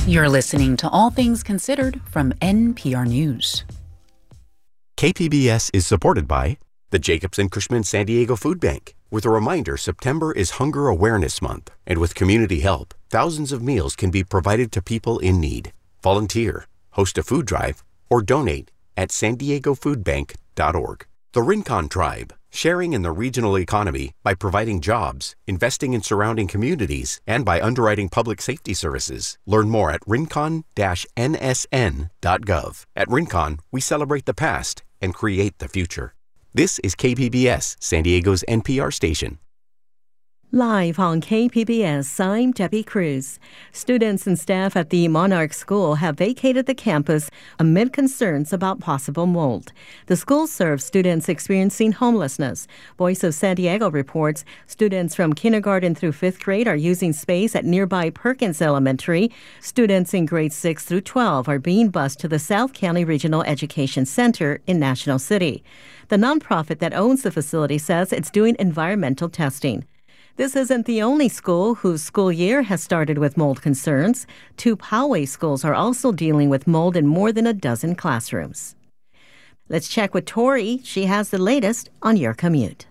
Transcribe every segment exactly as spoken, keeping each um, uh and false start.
You're listening to All Things Considered from N P R News. K P B S is supported by the Jacobs and Cushman San Diego Food Bank. With a reminder, September is Hunger Awareness Month, and with community help, thousands of meals can be provided to people in need. Volunteer, host a food drive, or donate at san diego food bank dot org. The Rincon Tribe, sharing in the regional economy by providing jobs, investing in surrounding communities, and by underwriting public safety services. Learn more at rincon dash n s n dot gov. At Rincon, we celebrate the past and create the future. This is K P B S, San Diego's N P R station. Live on K P B S, I'm Debbie Cruz. Students and staff at the Monarch School have vacated the campus amid concerns about possible mold. The school serves students experiencing homelessness. Voice of San Diego reports students from kindergarten through fifth grade are using space at nearby Perkins Elementary. Students in grades six through twelve are being bused to the South County Regional Education Center in National City. The nonprofit that owns the facility says it's doing environmental testing. This isn't the only school whose school year has started with mold concerns. Two Poway schools are also dealing with mold in more than a dozen classrooms. Let's check with Tori. She has the latest on your commute.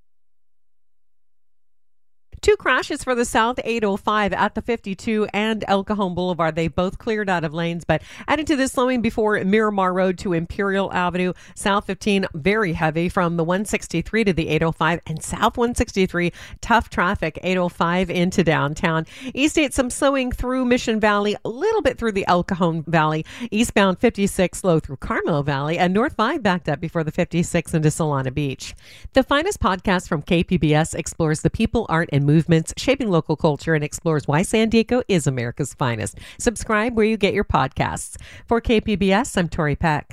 Two crashes for the South eight oh five at the fifty-two and El Cajon Boulevard. They both cleared out of lanes, but adding to this, slowing before Miramar Road to Imperial Avenue. South fifteen, very heavy from the one sixty-three to the eight oh five, and South one sixty-three, tough traffic, eight oh five into downtown. East eight, some slowing through Mission Valley, a little bit through the El Cajon Valley. Eastbound fifty-six, slow through Carmel Valley, and North five backed up before the fifty-six into Solana Beach. The finest podcast from K P B S explores the people, art, and movements shaping local culture and explores why San Diego is America's finest. Subscribe where you get your podcasts. For K P B S, I'm Tori Peck.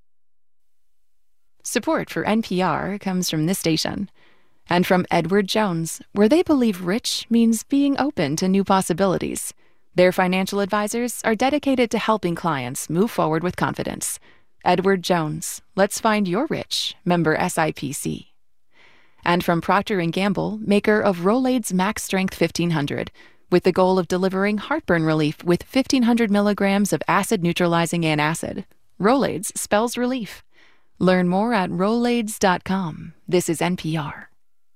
Support for N P R comes from this station and from Edward Jones, where they believe rich means being open to new possibilities. Their financial advisors are dedicated to helping clients move forward with confidence. Edward Jones, let's find your rich, member S I P C. And from Procter and Gamble, maker of Rolaids Max Strength fifteen hundred, with the goal of delivering heartburn relief with fifteen hundred milligrams of acid-neutralizing antacid. Rolaids spells relief. Learn more at rolaids dot com. This is N P R.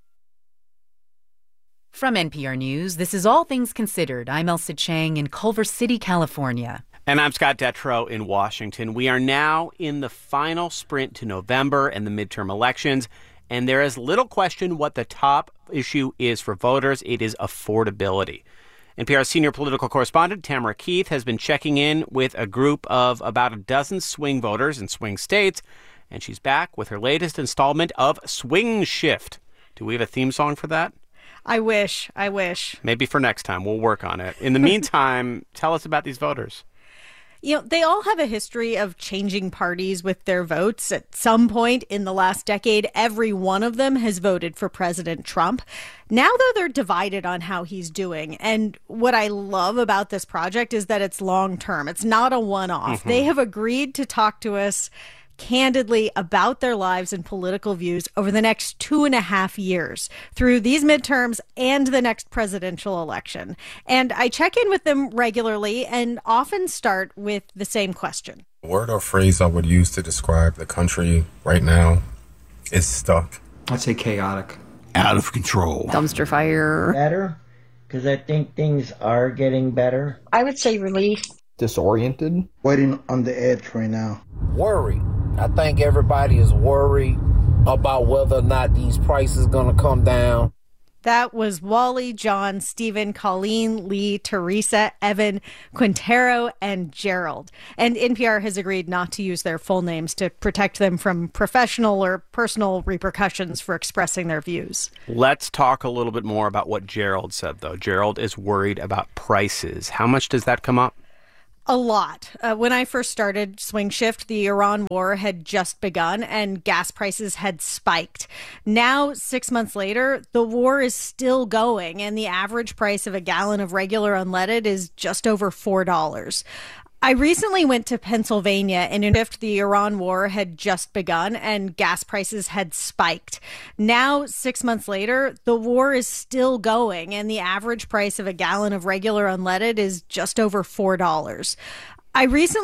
From N P R News, this is All Things Considered. I'm Elsa Chang in Culver City, California. And I'm Scott Detrow in Washington. We are now in the final sprint to November and the midterm elections. And there is little question what the top issue is for voters. It is affordability. N P R's senior political correspondent, Tamara Keith, has been checking in with a group of about a dozen swing voters in swing states, and she's back with her latest installment of Swing Shift. Do we have a theme song for that? I wish. I wish. Maybe for next time. We'll work on it. In the meantime, tell us about these voters. You know, they all have a history of changing parties with their votes. At some point in the last decade, every one of them has voted for President Trump. Now, though, they're divided on how he's doing. And what I love about this project is that it's long term. It's not a one-off. Mm-hmm. They have agreed to talk to us candidly about their lives and political views over the next two and a half years through these midterms and the next presidential election. And I check in with them regularly and often start with the same question. The word or phrase I would use to describe the country right now is stuck. I'd say chaotic. Out of control. Dumpster fire. Better, because I think things are getting better. I would say relief. Disoriented. Waiting on the edge right now. Worry. I think everybody is worried about whether or not these prices are going to come down. That was Wally, John, Stephen, Colleen, Lee, Teresa, Evan, Quintero, and Gerald. And N P R has agreed not to use their full names to protect them from professional or personal repercussions for expressing their views. Let's talk a little bit more about what Gerald said, though. Gerald is worried about prices. How much does that come up? A lot. Uh, when I first started Swing Shift, the Iran war had just begun and gas prices had spiked. Now, six months later, the war is still going and the average price of a gallon of regular unleaded is just over four dollars. I recently went to Pennsylvania, and in fifth, the Iran war had just begun and gas prices had spiked. Now, six months later, the war is still going, and the average price of a gallon of regular unleaded is just over four dollars. I recently